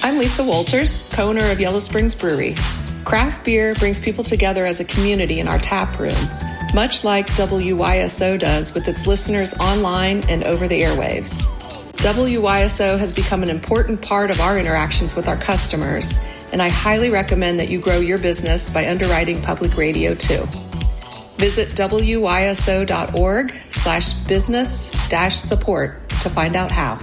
I'm Lisa Walters, co-owner of Yellow Springs Brewery. Craft beer brings people together as a community in our tap room, much like WYSO does with its listeners online and over the airwaves. WYSO has become an important part of our interactions with our customers, and I highly recommend that you grow your business by underwriting public radio too. Visit wyso.org/business-support to find out how.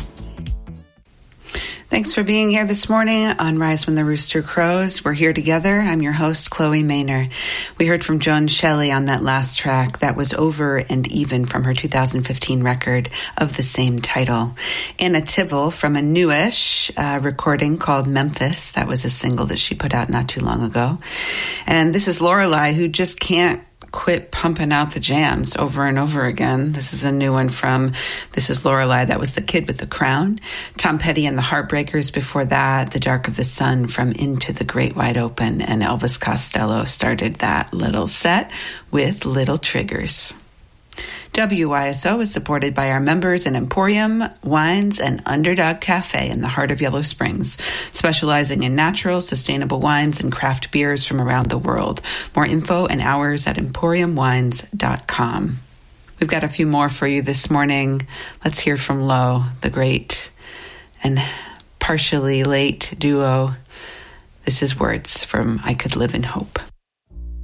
Thanks for being here this morning on Rise When the Rooster Crows. We're here together. I'm your host, Chloe Maynor. We heard from Joan Shelley on that last track. That was Over and Even from her 2015 record of the same title. Anna Tivell from a newish recording called Memphis. That was a single that she put out not too long ago. And this is Lorelei, who just can't quit pumping out the jams over and over again. This is a new one from This Is Lorelei. That was The Kid with the Crown. Tom Petty and the Heartbreakers before that. The Dark of the Sun from Into the Great Wide Open. And Elvis Costello started that little set with Little Triggers. WYSO is supported by our members in Emporium Wines and Underdog Cafe in the heart of Yellow Springs, specializing in natural, sustainable wines and craft beers from around the world. More info and hours at emporiumwines.com. We've got a few more for you this morning. Let's hear from Low, the great and partially late duo. This is Words from I Could Live in Hope.